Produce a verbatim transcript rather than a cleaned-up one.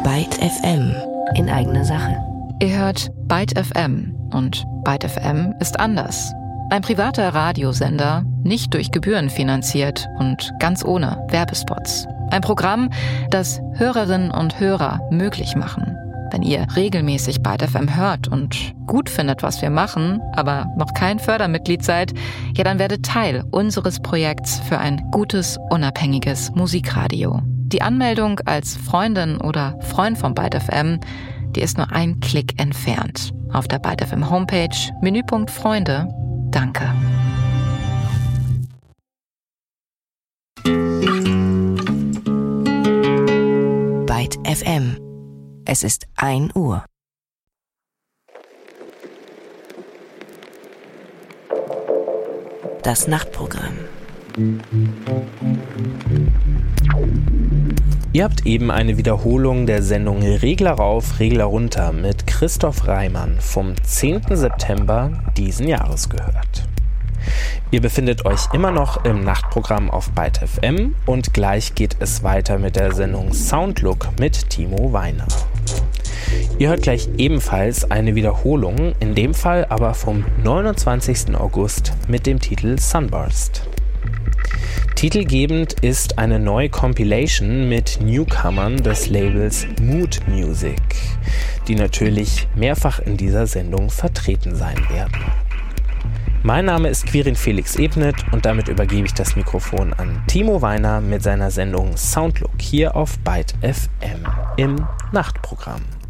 Byte F M in eigener Sache. Ihr hört Byte F M und Byte F M ist anders. Ein privater Radiosender, nicht durch Gebühren finanziert und ganz ohne Werbespots. Ein Programm, das Hörerinnen und Hörer möglich machen. Wenn ihr regelmäßig Byte F M hört und gut findet, was wir machen, aber noch kein Fördermitglied seid, ja, dann werdet Teil unseres Projekts für ein gutes, unabhängiges Musikradio. Die Anmeldung als Freundin oder Freund von Byte F M, die ist nur ein Klick entfernt. Auf der Byte F M Homepage, Menüpunkt Freunde. Danke. Byte F M. Es ist ein Uhr. Das Nachtprogramm. Ihr habt eben eine Wiederholung der Sendung Regler rauf, Regler runter mit Christoph Reimann vom zehnten September diesen Jahres gehört. Ihr befindet euch immer noch im Nachtprogramm auf Byte F M und gleich geht es weiter mit der Sendung Soundlook mit Timo Weiner. Ihr hört gleich ebenfalls eine Wiederholung, in dem Fall aber vom neunundzwanzigsten August mit dem Titel Sunburst. Titelgebend ist eine neue Compilation mit Newcomern des Labels Mood Music, die natürlich mehrfach in dieser Sendung vertreten sein werden. Mein Name ist Quirin Felix Ebnet und damit übergebe ich das Mikrofon an Timo Weiner mit seiner Sendung Soundlook hier auf Byte F M im Nachtprogramm.